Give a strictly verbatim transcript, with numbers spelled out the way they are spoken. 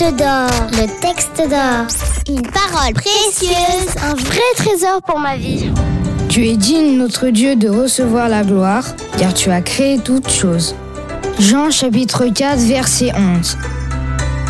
d'or, le texte d'or, une parole précieuse, un vrai trésor pour ma vie. Tu es digne, notre Dieu, de recevoir la gloire, car tu as créé toutes choses. Jean chapitre quatre, verset onze.